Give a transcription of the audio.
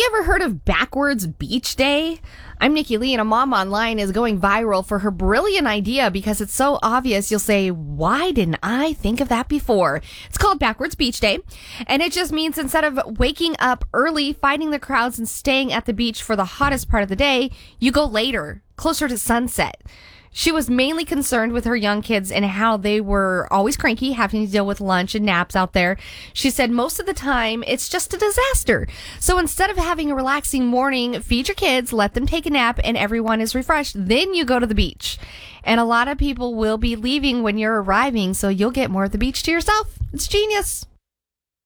ever heard of Backwards Beach Day? I'm Nikki Lee, and a mom online is going viral for her brilliant idea because it's so obvious. You'll say, why didn't I think of that before? It's called Backwards Beach Day, and it just means instead of waking up early, fighting the crowds, and staying at the beach for the hottest part of the day, you go later, closer to sunset. She was mainly concerned with her young kids and how they were always cranky, having to deal with lunch and naps out there. She said most of the time it's just a disaster. So instead of having a relaxing morning, feed your kids, let them take a nap, and everyone is refreshed. Then you go to the beach. And a lot of people will be leaving when you're arriving, so you'll get more of the beach to yourself. It's genius.